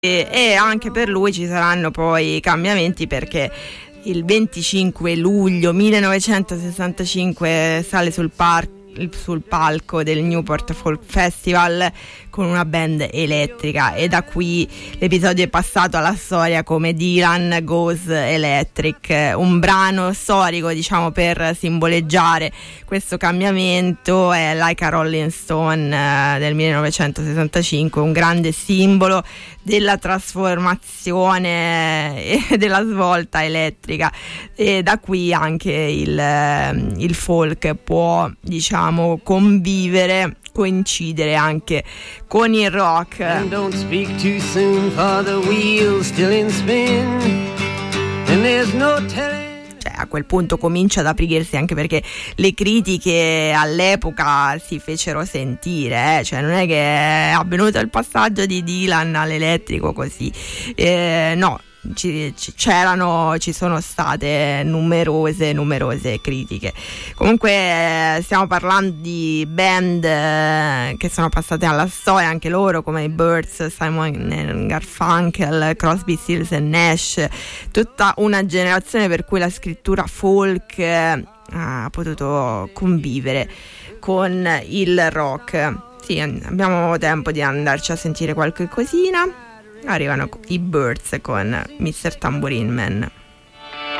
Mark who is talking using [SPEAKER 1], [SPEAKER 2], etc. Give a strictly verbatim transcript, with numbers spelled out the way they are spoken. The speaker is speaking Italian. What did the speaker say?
[SPEAKER 1] e, e anche per lui ci saranno poi cambiamenti, perché il venticinque luglio millenovecentosessantacinque sale sul, par- sul palco del Newport Folk Festival con una band elettrica, e da qui l'episodio è passato alla storia come Dylan Goes Electric, un brano storico, diciamo, per simboleggiare questo cambiamento. È Like a Rolling Stone eh, del millenovecentosessantacinque, un grande simbolo della trasformazione e della svolta elettrica, e da qui anche il, il folk può, diciamo, convivere, coincidere anche con il rock.
[SPEAKER 2] And don't speak too soon, for the wheel's still in spin, and there's no telling.
[SPEAKER 1] Cioè, a quel punto comincia ad aprirsi, anche perché le critiche all'epoca si fecero sentire, eh? Cioè non è che è avvenuto il passaggio di Dylan all'elettrico così, eh, no. Ci, ci, c'erano, ci sono state numerose numerose critiche. Comunque eh, stiamo parlando di band eh, che sono passate alla storia anche loro, come i Byrds, Simon and Garfunkel, Crosby, Stills and Nash, tutta una generazione per cui la scrittura folk eh, ha potuto convivere con il rock. Sì, abbiamo tempo di andarci a sentire qualche cosina. Arrivano i Byrds con mister Tambourine Man.